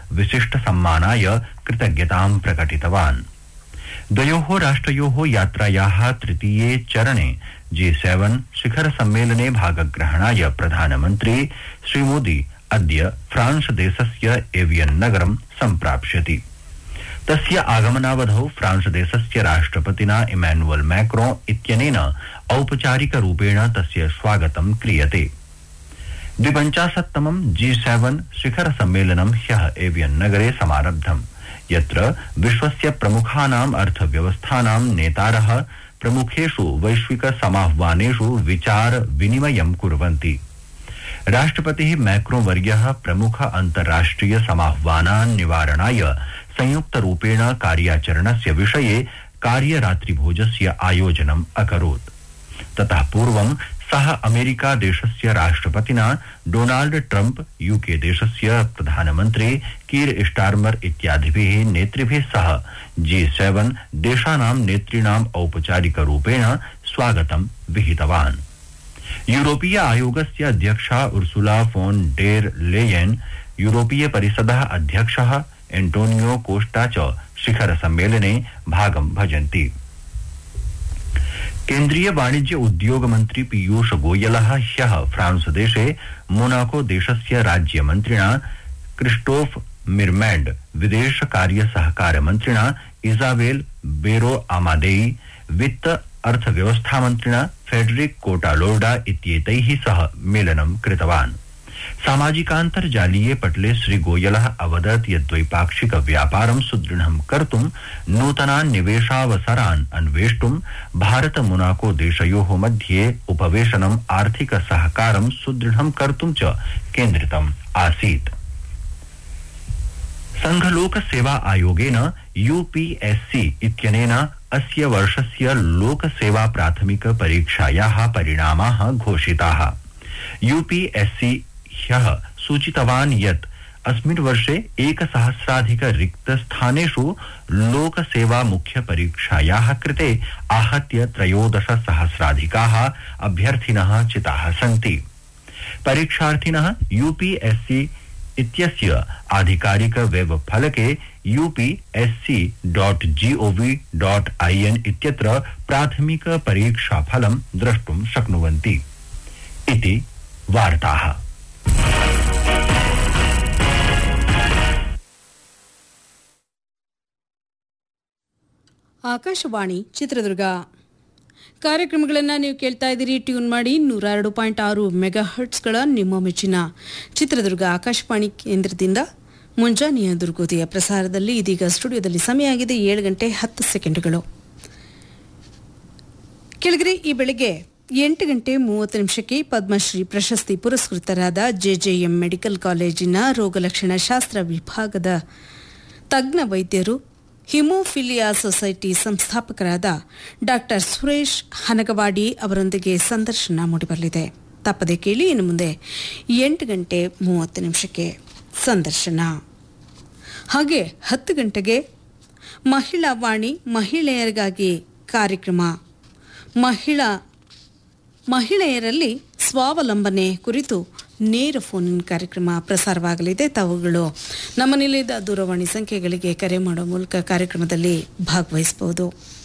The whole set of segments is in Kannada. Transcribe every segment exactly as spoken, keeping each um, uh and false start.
विशिष्टसम्मानाय कृतज्ञतां प्रकटितवान्। द्वयोः राष्ट्रयोः यात्रायाः तृतीये चरणे जी सेवन शिखर सम्मेलने भागग्रहणाय प्रधानमन्त्री श्रीमोदी अद्य फ्रांस देशस्य एवियन नगरं सम्प्राप्स्यति। तस्य आगमनावधौ फ्रांस देशस्य राष्ट्रपतिना इमैनुअल मैक्रोन इत्यनेन औपचारिकरूपेण तस्य स्वागतं क्रियते। द्विपञ्चाशत्तमं जी सेवन शिखर सम्मेलनं ह्यः एवियन नगरे समारब्धम्, यत्र विश्वस्य प्रमुखानाम् अर्थव्यवस्थानां नेतारः प्रमुखेषु वैश्विक समाह्वानेषु विचार विनिमयं कुर्वन्ति। राष्ट्रपतिः मैक्रोन वर्यः प्रमुख अन्ताराष्ट्रिय समाह्वानान् निवारणाय संयुक्तरूपेण कार्याचरणस्य विषये कार्यरात्रिभोजस्य आयोजनम् अकरोत्। ततः पूर्वं सः अमेरिका देशस्य राष्ट्रपतिना डोनाल्ड ट्रम्प, यूके देशस्य प्रधानमन्त्री कीर स्टारमर इत्यादिभिः नेतृभिः सह जी सेवन देशानां नेतॄणाम् औपचारिकरूपेण स्वागतं विहितवान्। यूरोपीय आयोगस्य अध्यक्षा उर्सुला फोन डेर लेयेन, यूरोपीय परिषदः अध्यक्षः एंटोनियो कोस्टा च शिखर सम्मेलने भागं भजन्ति। केन्द्रीय वाणिज्य उद्योग मन्त्री पीयूष गोयलः ह्यः फ्रांस देशे मोनाको देशस्य राज्यमन्त्रिणा क्रिस्टोफ मिरमैंड, विदेश कार्य सहकार मन्त्रिणा इजाबेल बेरो आमादेई, वित्त अर्थव्यवस्था मन्त्रिणा फेडरिक कोटालोर्डा इत्येतैः सह मेलनं कृतवान्। सामाजिकान्तर्जालीये पटले श्री गोयलः अवदत् यत् द्वैपाक्षिक व्यापारं सुदृढं कर्तुं नूतनान् निवेशावसरान् अन्वेष्टुं भारत मोनाको देशयोः मध्ये उपवेशनम् आर्थिक सहकारं सुदृढं कर्तुं च केन्द्रितम् आसीत्। संघलोक सेवा आयोगेन यूपीएससी इत्यनेन अस्य वर्षस्य लोकसेवा प्राथमिक परीक्षायाः परिणामाः घोषिताः। यूपीएससी ह्यः सूचितवान् यत् अस्मिन् वर्षे एकसहस्राधिक रिक्तस्थानेषु लोकसेवा मुख्य परीक्षायाः कृते आहत्य त्रयोदश सहस्राधिकाः अभ्यर्थिनः चिताः सन्ति। परीक्षार्थिनः यूपीएससी इत्यस्य आधिकारिक web फलके UPSC dot gov dot IN इत्यत्र प्राथमिक परीक्षा फलं द्रष्टुं शक्नुवन्ति इति वार्ताः। ಆಕಾಶವಾಣಿ ಚಿತ್ರದುರ್ಗ ಕಾರ್ಯಕ್ರಮಗಳನ್ನು ನೀವು ಕೇಳ್ತಾ ಇದ್ದೀರಿ. ಟ್ಯೂನ್ ಮಾಡಿ ನೂರ ಎರಡು ಪಾಯಿಂಟ್ ಆರು ಮೆಗಾ ಹರ್ಟ್ಸ್ಗಳ ನಿಮ್ಮ ಮೆಚ್ಚಿನ ಚಿತ್ರದುರ್ಗ ಆಕಾಶವಾಣಿ ಕೇಂದ್ರದಿಂದ ಮುಂಜಾನೆಯ ದುರ್ಗೋದಯ ಪ್ರಸಾರದಲ್ಲಿ. ಇದೀಗ ಸ್ಟುಡಿಯೋದಲ್ಲಿ ಸಮಯ ಆಗಿದೆ ಏಳು ಗಂಟೆ ಹತ್ತು ಸೆಕೆಂಡುಗಳು. ಕೆಳಗರೆ ಈ ಬೆಳಗ್ಗೆ ಎಂಟು ಗಂಟೆ ಮೂವತ್ತು ನಿಮಿಷಕ್ಕೆ ಪದ್ಮಶ್ರೀ ಪ್ರಶಸ್ತಿ ಪುರಸ್ಕೃತರಾದ ಜೆಜೆಎಂ ಮೆಡಿಕಲ್ ಕಾಲೇಜಿನ ರೋಗಲಕ್ಷಣ ಶಾಸ್ತ್ರ ವಿಭಾಗದ ತಜ್ಞ ವೈದ್ಯರು, ಹಿಮೋಫಿಲಿಯಾ ಸೊಸೈಟಿ ಸಂಸ್ಥಾಪಕರಾದ ಡಾಕ್ಟರ್ ಸುರೇಶ್ ಹನಗವಾಡಿ ಅವರೊಂದಿಗೆ ಸಂದರ್ಶನ ಮೂಡಿಬರಲಿದೆ. ತಪ್ಪದೆ ಕೇಳಿ. ಇನ್ನು ಮುಂದೆ ಎಂಟು ಗಂಟೆ ಮೂವತ್ತು ನಿಮಿಷಕ್ಕೆ ಸಂದರ್ಶನ. ಹಾಗೆ ಹತ್ತು ಗಂಟೆಗೆ ಮಹಿಳಾ ವಾಣಿ ಮಹಿಳೆಯರಿಗಾಗಿ ಕಾರ್ಯಕ್ರಮ. ಮಹಿಳಾ ಮಹಿಳೆಯರಲ್ಲಿ ಸ್ವಾವಲಂಬನೆ ಕುರಿತು ನೇರ ಫೋನ್ ಕಾರ್ಯಕ್ರಮ ಪ್ರಸಾರವಾಗಲಿದೆ. ತಾವುಗಳು ನಮ್ಮ ನಿಲಯದ ದೂರವಾಣಿ ಸಂಖ್ಯೆಗಳಿಗೆ ಕರೆ ಮಾಡುವ ಮೂಲಕ ಕಾರ್ಯಕ್ರಮದಲ್ಲಿ ಭಾಗವಹಿಸಬಹುದು.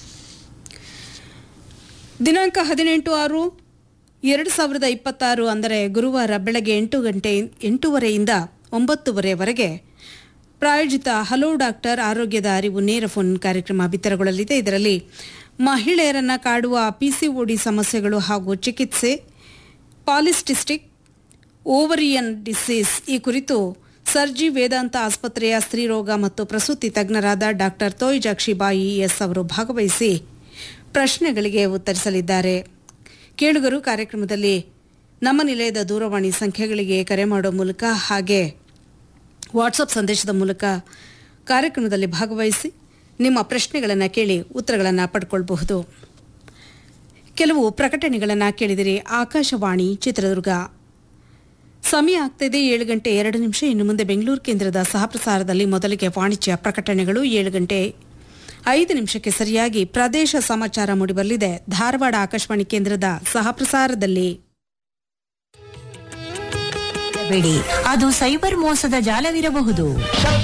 ದಿನಾಂಕ ಹದಿನೆಂಟು ಆರು ಎರಡು ಸಾವಿರದ ಇಪ್ಪತ್ತಾರು ಅಂದರೆ ಗುರುವಾರ ಬೆಳಗ್ಗೆ ಎಂಟು ಗಂಟೆ ಎಂಟೂವರೆಯಿಂದ ಒಂಬತ್ತುವರೆವರೆಗೆ ಪ್ರಾಯೋಜಿತ ಹಲೋ ಡಾಕ್ಟರ್ ಆರೋಗ್ಯದ ಅರಿವು ನೇರ ಫೋನ್ ಕಾರ್ಯಕ್ರಮ ಬಿತ್ತರಗೊಳ್ಳಲಿದೆ. ಇದರಲ್ಲಿ ಮಹಿಳೆಯರನ್ನು ಕಾಡುವ ಪಿಸಿಒಡಿ ಸಮಸ್ಯೆಗಳು ಹಾಗೂ ಚಿಕಿತ್ಸೆ, ಪಾಲಿಸ್ಟಿಸ್ಟಿಕ್ ಓವರಿಯನ್ ಡಿಸೀಸ್ ಈ ಕುರಿತು ಸರ್ಜಿ ವೇದಾಂತ ಆಸ್ಪತ್ರೆಯ ಸ್ತ್ರೀರೋಗ ಮತ್ತು ಪ್ರಸೂತಿ ತಜ್ಞರಾದ ಡಾಕ್ಟರ್ ತೋಯ್ಜಾಕ್ಷಿಬಾಯಿ ಎಸ್ ಅವರು ಭಾಗವಹಿಸಿ ಪ್ರಶ್ನೆಗಳಿಗೆ ಉತ್ತರಿಸಲಿದ್ದಾರೆ. ಕೇಳುಗರು ಕಾರ್ಯಕ್ರಮದಲ್ಲಿ ನಮ್ಮ ನಿಲಯದ ದೂರವಾಣಿ ಸಂಖ್ಯೆಗಳಿಗೆ ಕರೆ ಮಾಡುವ ಮೂಲಕ ಹಾಗೆ ವಾಟ್ಸಪ್ ಸಂದೇಶದ ಮೂಲಕ ಕಾರ್ಯಕ್ರಮದಲ್ಲಿ ಭಾಗವಹಿಸಿ ನಿಮ್ಮ ಪ್ರಶ್ನೆಗಳನ್ನು ಕೇಳಿ ಉತ್ತರಗಳನ್ನು ಪಡ್ಕೊಳ್ಬಹುದು. ಕೆಲವು ಪ್ರಕಟಣೆಗಳನ್ನು ಕೇಳಿದಿರಿ. ಆಕಾಶವಾಣಿ ಚಿತ್ರದುರ್ಗ ಸಮಯ ಆಗ್ತಿದೆ ಏಳು ಗಂಟೆ ಎರಡು ನಿಮಿಷ. ಇನ್ನು ಮುಂದೆ ಬೆಂಗಳೂರು ಕೇಂದ್ರದ ಸಹಪ್ರಸಾರದಲ್ಲಿ ಮೊದಲಿಗೆ ವಾಣಿಜ್ಯ ಪ್ರಕಟಣೆಗಳು. ಏಳು ಗಂಟೆ ಐದು ನಿಮಿಷಕ್ಕೆ ಸರಿಯಾಗಿ ಪ್ರದೇಶ ಸಮಾಚಾರ ಮೂಡಿಬರಲಿದೆ ಧಾರವಾಡ ಆಕಾಶವಾಣಿ ಕೇಂದ್ರದ ಸಹಪ್ರಸಾರದಲ್ಲಿ. ಅದು ಸೈಬರ್ ಮೋಸದ ಜಾಲವಿರಬಹುದು.